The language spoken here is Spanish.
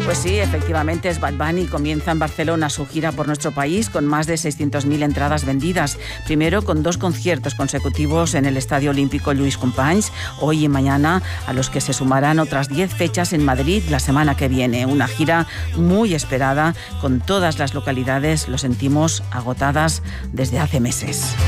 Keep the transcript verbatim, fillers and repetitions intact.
Pues sí, efectivamente es Bad Bunny. Comienza en Barcelona su gira por nuestro país con más de seiscientas mil entradas vendidas. Primero con dos conciertos consecutivos en el Estadio Olímpico Lluís Companys, hoy y mañana, a los que se sumarán otras diez fechas en Madrid la semana que viene. Una gira muy esperada, con todas las localidades, lo sentimos, agotadas desde hace meses.